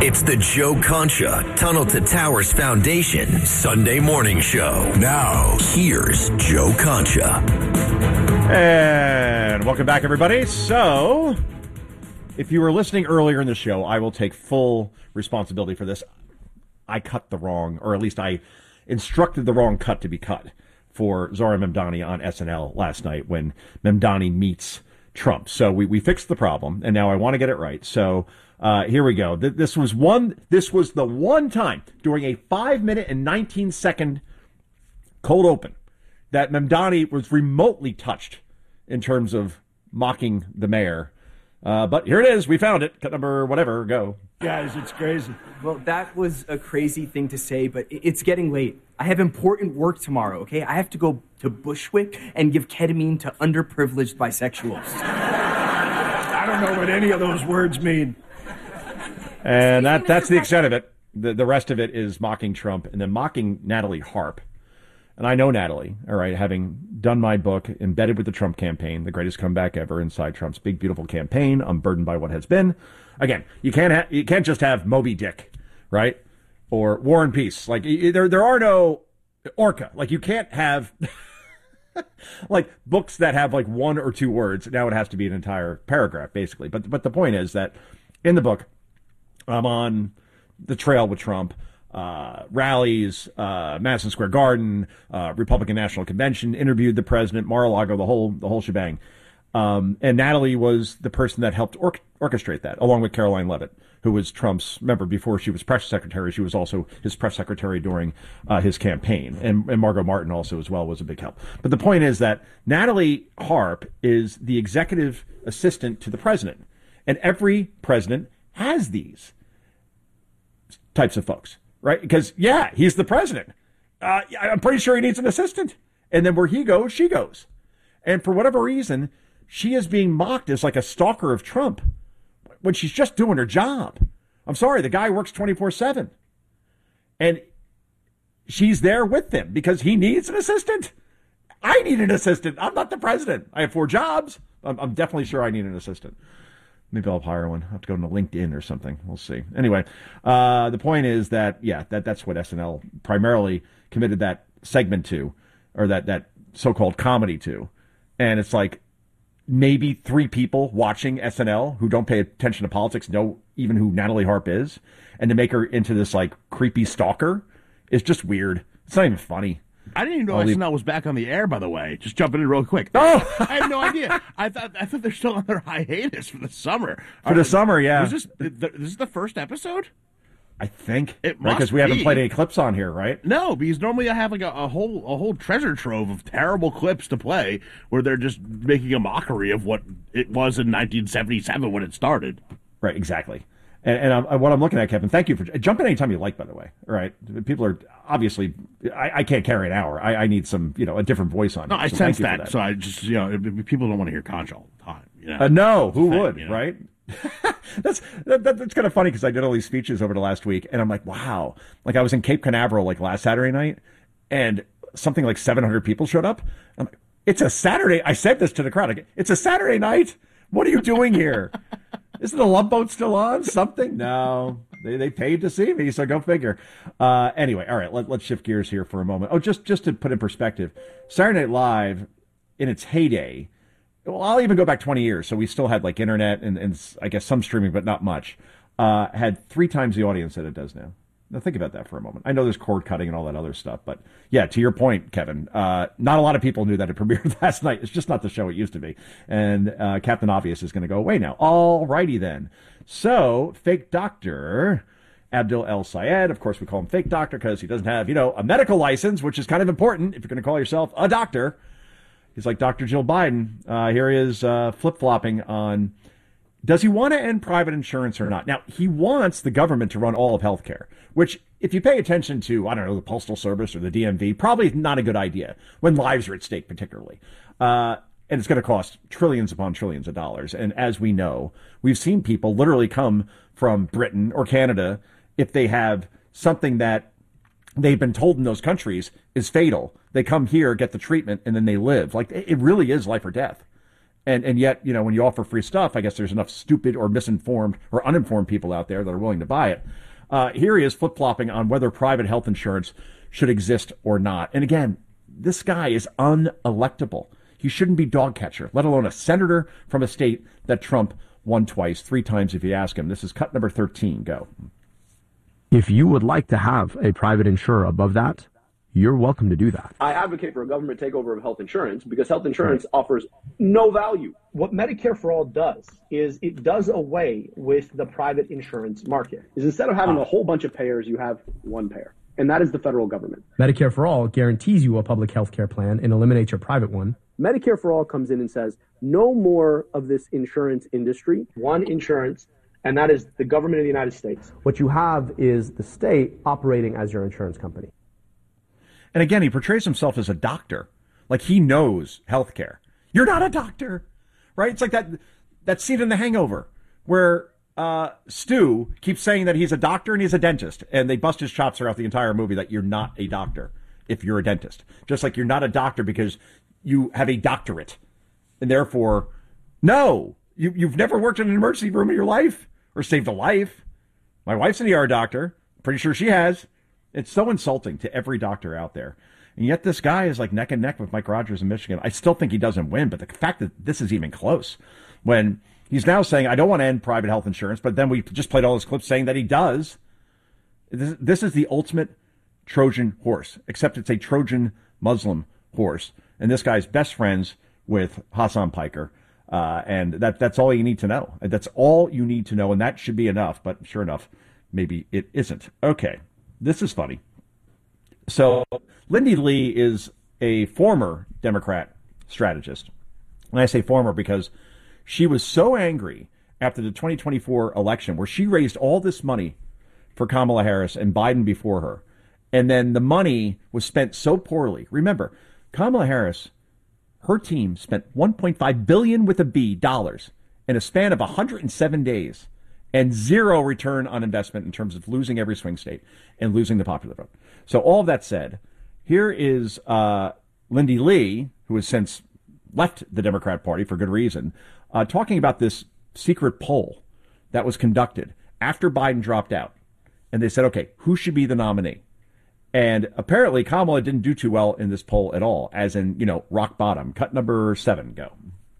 It's the Joe Concha Tunnel to Towers Foundation Sunday morning show. Now, here's Joe Concha. And welcome back, everybody. So, if you were listening earlier in the show, I will take full responsibility for this. I cut the wrong, or at least I instructed the wrong cut to be cut for Zohran Mamdani on SNL last night when Mamdani meets Trump. So we fixed the problem, and now I want to get it right. So here we go. This was the one time during a 5-minute and 19-second cold open that Mamdani was remotely touched in terms of mocking the mayor. But here it is. We found it. Cut number whatever. Go. Guys, it's crazy. Well, that was a crazy thing to say, but it's getting late. I have important work tomorrow, okay? I have to go to Bushwick and give ketamine to underprivileged bisexuals. I don't know what any of those words mean. And that's the extent of it. The rest of it is mocking Trump and then mocking Natalie Harp. And I know Natalie, all right, having done my book, Embedded with the Trump Campaign, the greatest comeback ever inside Trump's big, beautiful campaign, unburdened by what has been. Again, you can't just have Moby Dick, right? Or War and Peace. Like, there are no Orca. Like, you can't have like books that have like one or two words. Now it has to be an entire paragraph, basically. But the point is that in the book, I'm on the trail with Trump. Rallies, Madison Square Garden, Republican National Convention, interviewed the president, Mar-a-Lago, the whole shebang. And Natalie was the person that helped orchestrate that, along with Caroline Leavitt, who was Trump's, remember, before she was press secretary, she was also his press secretary during his campaign. And Margot Martin also as well was a big help. But the point is that Natalie Harp is the executive assistant to the president. And every president has these types of folks. Right? Because, yeah, he's the president. I'm pretty sure he needs an assistant. And then where he goes, she goes. And for whatever reason, she is being mocked as like a stalker of Trump when she's just doing her job. I'm sorry, the guy works 24/7. And she's there with him because he needs an assistant. I need an assistant. I'm not the president. I have 4 jobs. I'm definitely sure I need an assistant. Maybe I'll hire one. I'll have to go to LinkedIn or something. We'll see. Anyway, the point is that, yeah, that's what SNL primarily committed that segment to, or that so-called comedy to. And it's like maybe 3 people watching SNL who don't pay attention to politics know even who Natalie Harp is. And to make her into this like creepy stalker is just weird. It's not even funny. I didn't even know SNL was back on the air, by the way. Just jumping in real quick. Oh! I had no idea. I thought they're still on their hiatus for the summer. For the summer, yeah. Is this the first episode? I think. It must because we haven't played any clips on here, right? No, because normally I have like a whole treasure trove of terrible clips to play where they're just making a mockery of what it was in 1977 when it started. Right, exactly. And what I'm looking at, Kevin, thank you for jump in anytime you like, by the way. All right. People are obviously, I can't carry an hour. I need some, a different voice on. No, I sense that. So I just, people don't want to hear Concha all the time. No, who would, right? That's kind of funny because I did all these speeches over the last week and I'm like, wow. Like I was in Cape Canaveral like last Saturday night and something like 700 people showed up. I'm like, it's a Saturday. I said this to the crowd. It's a Saturday night. What are you doing here? Isn't the love boat still on? Something? No. They paid to see me, so go figure. Anyway, all right, let's shift gears here for a moment. Oh, just to put in perspective, Saturday Night Live, in its heyday, well, I'll even go back 20 years, so we still had like internet and I guess some streaming, but not much, had 3 times the audience that it does now. Now think about that for a moment. I know there's cord cutting and all that other stuff, but yeah, to your point, Kevin, not a lot of people knew that it premiered last night. It's just not the show it used to be. And Captain Obvious is going to go away now. All righty then. So, fake doctor Abdul El Sayed, of course we call him fake doctor because he doesn't have, a medical license, which is kind of important if you're going to call yourself a doctor. He's like Dr. Jill Biden. Here he is flip-flopping on, does he want to end private insurance or not? Now, he wants the government to run all of healthcare, which if you pay attention to, I don't know, the Postal Service or the DMV, probably not a good idea when lives are at stake particularly. And it's going to cost trillions upon trillions of dollars. And as we know, we've seen people literally come from Britain or Canada if they have something that they've been told in those countries is fatal. They come here, get the treatment, and then they live. Like, it really is life or death. And yet, when you offer free stuff, I guess there's enough stupid or misinformed or uninformed people out there that are willing to buy it. Here he is flip-flopping on whether private health insurance should exist or not. And again, this guy is unelectable. He shouldn't be dog catcher, let alone a senator from a state that Trump won twice, 3 times if you ask him. This is cut number 13. Go. If you would like to have a private insurer above that, you're welcome to do that. I advocate for a government takeover of health insurance because health insurance offers no value. What Medicare for All does is it does away with the private insurance market. Is instead of having a whole bunch of payers, you have one payer, and that is the federal government. Medicare for All guarantees you a public health care plan and eliminates your private one. Medicare for All comes in and says, no more of this insurance industry. One insurance, and that is the government of the United States. What you have is the state operating as your insurance company. And again, he portrays himself as a doctor, like he knows healthcare. You're not a doctor, right? It's like that scene in The Hangover where Stu keeps saying that he's a doctor and he's a dentist, and they bust his chops throughout the entire movie that you're not a doctor if you're a dentist. Just like you're not a doctor because you have a doctorate, and therefore, no, you've never worked in an emergency room in your life or saved a life. My wife's an ER doctor. Pretty sure she has. It's so insulting to every doctor out there. And yet this guy is like neck and neck with Mike Rogers in Michigan. I still think he doesn't win, but the fact that this is even close when he's now saying, I don't want to end private health insurance, but then we just played all those clips saying that he does. This is the ultimate Trojan horse, except it's a Trojan Muslim horse. And this guy's best friends with Hassan Piker. And that's all you need to know. That's all you need to know. And that should be enough. But sure enough, maybe it isn't. Okay. This is funny. So Lindy Lee is a former Democrat strategist. And I say former because she was so angry after the 2024 election where she raised all this money for Kamala Harris and Biden before her. And then the money was spent so poorly. Remember, Kamala Harris, her team spent $1.5 billion with a B dollars in a span of 107 days. And zero return on investment in terms of losing every swing state and losing the popular vote. So all of that said, here is Lindy Lee, who has since left the Democrat Party for good reason, talking about this secret poll that was conducted after Biden dropped out. And they said, okay, who should be the nominee? And apparently Kamala didn't do too well in this poll at all, as in, rock bottom. Cut number 7, go.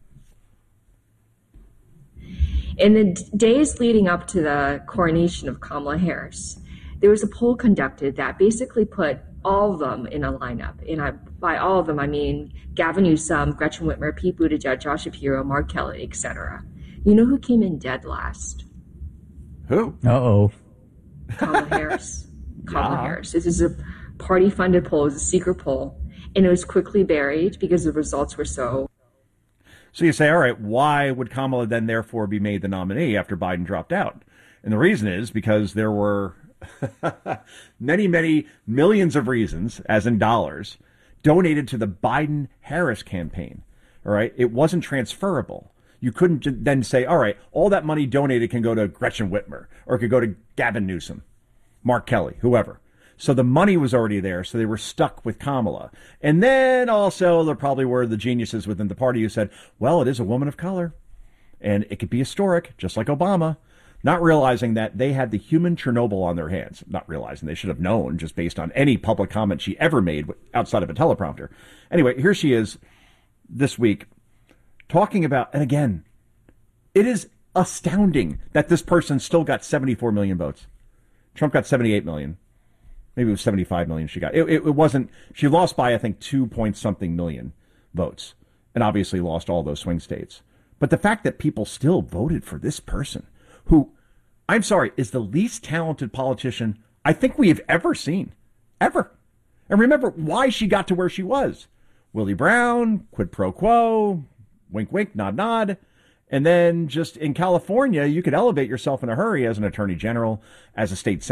In the days leading up to the coronation of Kamala Harris, there was a poll conducted that basically put all of them in a lineup. And by all of them, I mean Gavin Newsom, Gretchen Whitmer, Pete Buttigieg, Josh Shapiro, Mark Kelly, etc. You know who came in dead last? Who? Uh-oh. Kamala Harris. Kamala Harris. This is a party-funded poll. It was a secret poll. And it was quickly buried because the results were so... So you say, all right, why would Kamala then therefore be made the nominee after Biden dropped out? And the reason is because there were many, many millions of reasons, as in dollars, donated to the Biden-Harris campaign. All right. It wasn't transferable. You couldn't then say, all right, all that money donated can go to Gretchen Whitmer or it could go to Gavin Newsom, Mark Kelly, whoever. So the money was already there, so they were stuck with Kamala. And then also there probably were the geniuses within the party who said, well, it is a woman of color, and it could be historic, just like Obama, not realizing that they had the human Chernobyl on their hands, not realizing they should have known just based on any public comment she ever made outside of a teleprompter. Anyway, here she is this week talking about, and again, it is astounding that this person still got 74 million votes. Trump got 78 million. Maybe it was 75 million she got. It wasn't, she lost by, I think, 2 point something million votes and obviously lost all those swing states. But the fact that people still voted for this person who, I'm sorry, is the least talented politician I think we have ever seen, ever. And remember why she got to where she was. Willie Brown, quid pro quo, wink, wink, nod, nod. And then just in California, you could elevate yourself in a hurry as an attorney general, as a state senator.